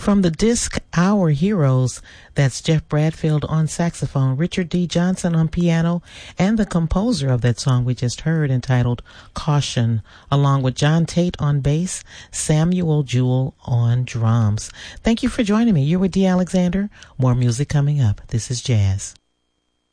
From the disc Our Heroes, that's Jeff Bradfield on saxophone, Richard D. Johnson on piano, and the composer of that song we just heard entitled Caution, along with John Tate on bass, Samuel Jewell on drums. Thank you for joining me. You're with Dee Alexander. More music coming up. This is Jazz.